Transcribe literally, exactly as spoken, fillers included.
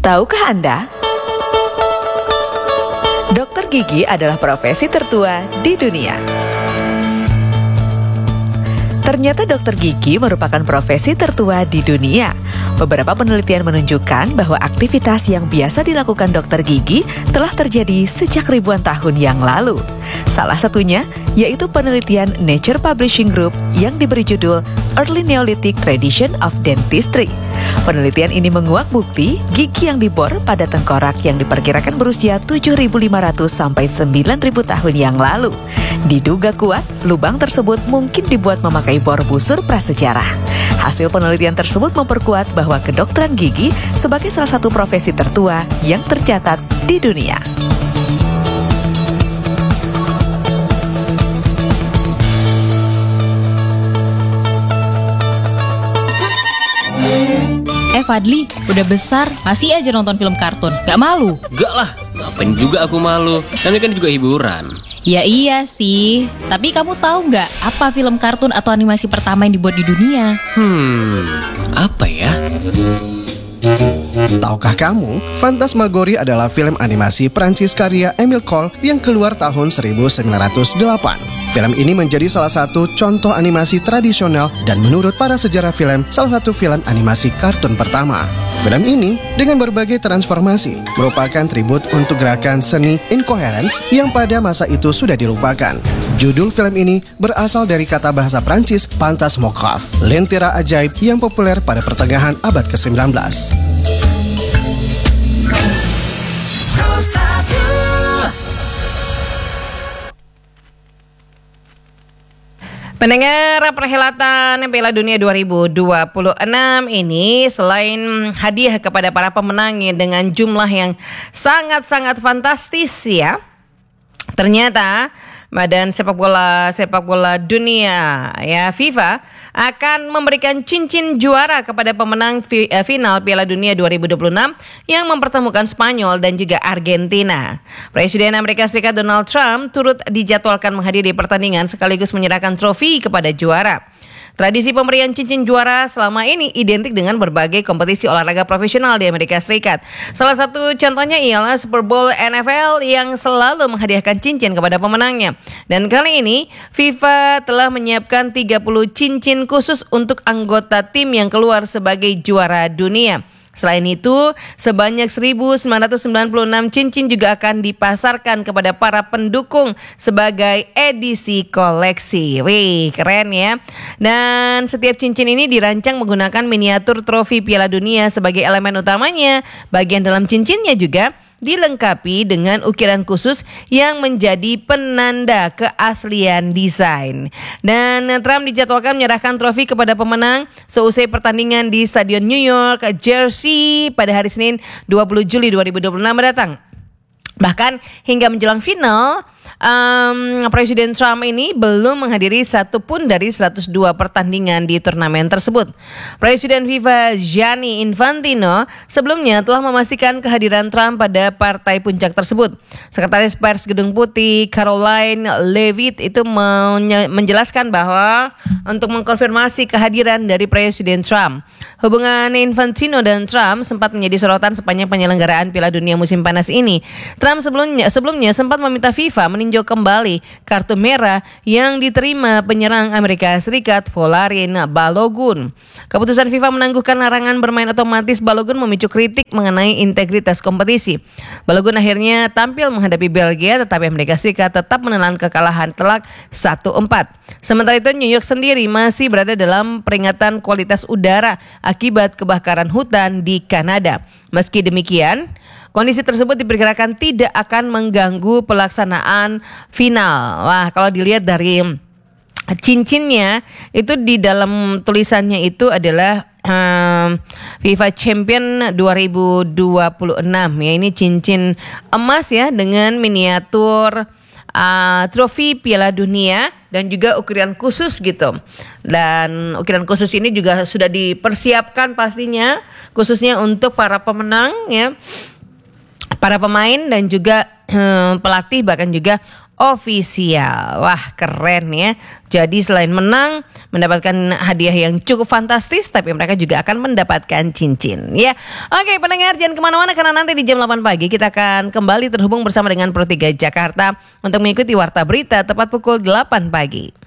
Tahukah Anda? Dokter gigi adalah profesi tertua di dunia. Ternyata dokter gigi merupakan profesi tertua di dunia. Beberapa penelitian menunjukkan bahwa aktivitas yang biasa dilakukan dokter gigi telah terjadi sejak ribuan tahun yang lalu. Salah satunya yaitu penelitian Nature Publishing Group yang diberi judul Early Neolithic Tradition of Dentistry. Penelitian ini menguak bukti gigi yang dibor pada tengkorak yang diperkirakan berusia tujuh ribu lima ratus sampai sembilan ribu tahun yang lalu. Diduga kuat, lubang tersebut mungkin dibuat memakai bor busur prasejarah. Hasil penelitian tersebut memperkuat bahwa kedokteran gigi sebagai salah satu profesi tertua yang tercatat di dunia. Eh Fadli, udah besar, masih aja nonton film kartun, gak malu? Gak lah, ngapain juga aku malu, namanya kan juga hiburan. Ya iya sih, tapi kamu tahu gak apa film kartun atau animasi pertama yang dibuat di dunia? Hmm, apa ya? Tahukah kamu, Phantasmagorie adalah film animasi Prancis karya Emile Cole yang keluar tahun seribu sembilan ratus delapan. Film ini menjadi salah satu contoh animasi tradisional dan menurut para sejarah film, salah satu film animasi kartun pertama. Film ini dengan berbagai transformasi merupakan tribut untuk gerakan seni incoherence yang pada masa itu sudah dilupakan. Judul film ini berasal dari kata bahasa Prancis Phantasmographe, lentera ajaib yang populer pada pertengahan abad kesembilan belas. Pendengar perhelatan Piala Dunia dua ribu dua puluh enam ini selain hadiah kepada para pemenangnya dengan jumlah yang sangat-sangat fantastis ya. Ternyata Badan Sepak Bola Sepak Bola Dunia ya FIFA akan memberikan cincin juara kepada pemenang fi, uh, final Piala Dunia dua ribu dua puluh enam yang mempertemukan Spanyol dan juga Argentina. Presiden Amerika Serikat Donald Trump turut dijadwalkan menghadiri pertandingan sekaligus menyerahkan trofi kepada juara. Tradisi pemberian cincin juara selama ini identik dengan berbagai kompetisi olahraga profesional di Amerika Serikat. Salah satu contohnya ialah Super Bowl N F L yang selalu menghadiahkan cincin kepada pemenangnya. Dan kali ini FIFA telah menyiapkan tiga puluh cincin khusus untuk anggota tim yang keluar sebagai juara dunia. Selain itu, sebanyak seribu sembilan ratus sembilan puluh enam cincin juga akan dipasarkan kepada para pendukung sebagai edisi koleksi. Wih, keren ya. Dan setiap cincin ini dirancang menggunakan miniatur trofi Piala Dunia sebagai elemen utamanya. Bagian dalam cincinnya juga dilengkapi dengan ukiran khusus yang menjadi penanda keaslian desain. Dan Trump dijadwalkan menyerahkan trofi kepada pemenang seusai pertandingan di Stadion New York, Jersey pada hari Senin dua puluh Juli dua ribu dua puluh enam mendatang. Bahkan hingga menjelang final, um, Presiden Trump ini belum menghadiri satu pun dari seratus dua pertandingan di turnamen tersebut. Presiden FIFA Gianni Infantino sebelumnya telah memastikan kehadiran Trump pada partai puncak tersebut. Sekretaris Pers Gedung Putih Caroline Leavitt itu menye- menjelaskan bahwa untuk mengkonfirmasi kehadiran dari Presiden Trump, hubungan Infantino dan Trump sempat menjadi sorotan sepanjang penyelenggaraan Piala Dunia musim panas ini. Trump sebelumnya sebelumnya sempat meminta FIFA meninjau kembali kartu merah yang diterima penyerang Amerika Serikat Folarin Balogun. Keputusan FIFA menangguhkan larangan bermain otomatis Balogun memicu kritik mengenai integritas kompetisi. Balogun akhirnya tampil menghadapi Belgia, tetapi Amerika Serikat tetap menelan kekalahan telak satu empat. Sementara itu New York sendiri masih berada dalam peringatan kualitas udara akibat kebakaran hutan di Kanada. Meski demikian, kondisi tersebut diperkirakan tidak akan mengganggu pelaksanaan final. Wah, kalau dilihat dari cincinnya itu di dalam tulisannya itu adalah um, FIFA Champion dua ribu dua puluh enam ya. Ini cincin emas ya dengan miniatur uh, trofi Piala Dunia dan juga ukiran khusus gitu. Dan ukiran khusus ini juga sudah dipersiapkan pastinya khususnya untuk para pemenang ya, para pemain dan juga hmm, pelatih bahkan juga Official. Wah, keren ya. Jadi selain menang, mendapatkan hadiah yang cukup fantastis, tapi mereka juga akan mendapatkan cincin ya. Oke, pendengar jangan kemana-mana karena nanti di jam delapan pagi kita akan kembali terhubung bersama dengan Pro tiga Jakarta untuk mengikuti Warta Berita tepat pukul delapan pagi.